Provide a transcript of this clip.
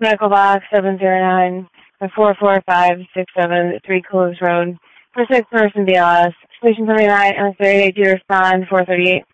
Medical box 709 44567 3 Cloves Road. For 6 person BLS. Station 79 and 38 to respond 438.